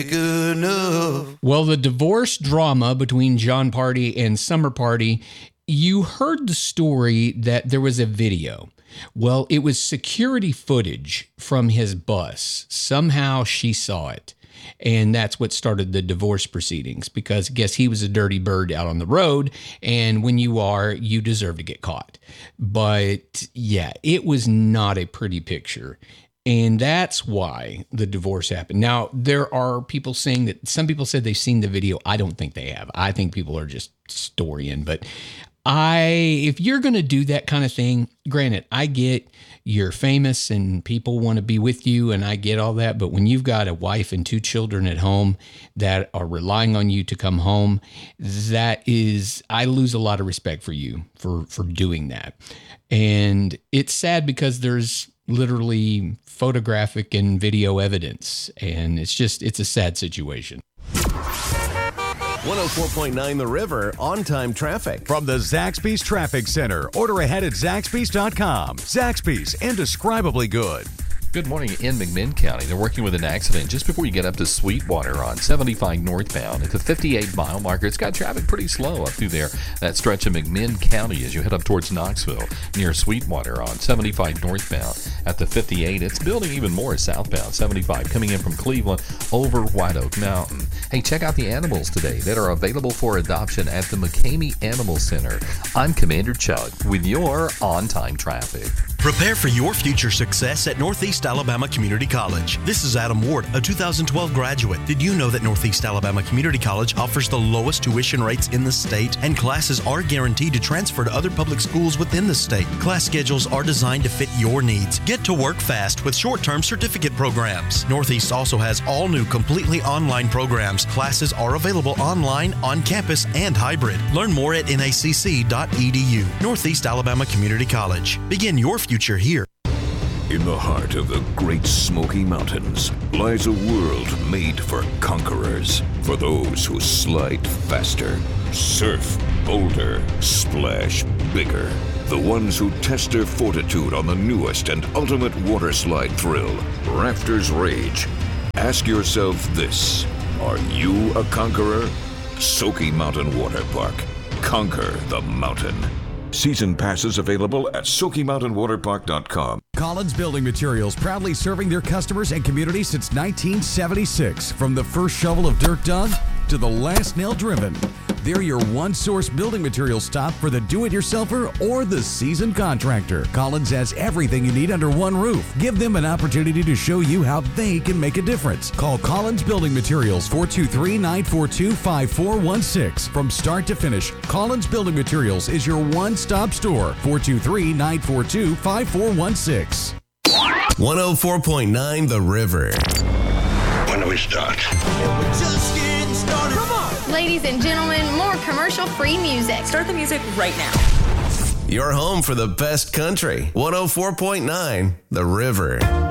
good enough. Well, the divorce drama between Jon Pardi and Summer Pardi, you heard the story that there was a video. Well, it was security footage from his bus. Somehow she saw it. And that's what started the divorce proceedings, because I guess he was a dirty bird out on the road. And when you are, you deserve to get caught. But yeah, it was not a pretty picture. And that's why the divorce happened. Now, there are people saying that some people said they've seen the video. I don't think they have. I think people are just storying. But if you're going to do that kind of thing, granted, I get you're famous and people want to be with you, and I get all that. But when you've got a wife and 2 children at home that are relying on you to come home, I lose a lot of respect for you for doing that. And it's sad because there's literally photographic and video evidence, and it's a sad situation. 104.9 The River, on-time traffic. From the Zaxby's Traffic Center. Order ahead at Zaxby's.com. Zaxby's, indescribably good. Good morning in McMinn County. They're working with an accident just before you get up to Sweetwater on 75 northbound at the 58-mile marker. It's got traffic pretty slow up through there, that stretch of McMinn County as you head up towards Knoxville near Sweetwater on 75 northbound at the 58. It's building even more southbound, 75 coming in from Cleveland over White Oak Mountain. Hey, check out the animals today that are available for adoption at the McCamey Animal Center. I'm Commander Chuck with your on-time traffic. Prepare for your future success at Northeast Alabama Community College. This is Adam Ward, a 2012 graduate. Did you know that Northeast Alabama Community College offers the lowest tuition rates in the state, and classes are guaranteed to transfer to other public schools within the state? Class schedules are designed to fit your needs. Get to work fast with short-term certificate programs. Northeast also has all new completely online programs. Classes are available online, on campus, and hybrid. Learn more at nacc.edu. Northeast Alabama Community College. Begin your future here. In the heart of the Great Smoky Mountains lies a world made for conquerors, for those who slide faster, surf bolder, splash bigger, the ones who test their fortitude on the newest and ultimate water slide thrill, Rafters Rage. Ask yourself this: are you a conqueror? Smoky Mountain Water Park. Conquer the mountain. Season passes available at SmokyMountainWaterPark.com. Collins Building Materials, proudly serving their customers and community since 1976. From the first shovel of dirt dug to the last nail driven, they're your one-source building materials stop for the do-it-yourselfer or the seasoned contractor. Collins has everything you need under one roof. Give them an opportunity to show you how they can make a difference. Call Collins Building Materials, 423-942-5416. From start to finish, Collins Building Materials is your one-stop store, 423-942-5416. 104.9 The River. When do we start? We're just getting started. Come on. Ladies and gentlemen, more commercial-free music. Start the music right now. Your home for the best country. 104.9 The River.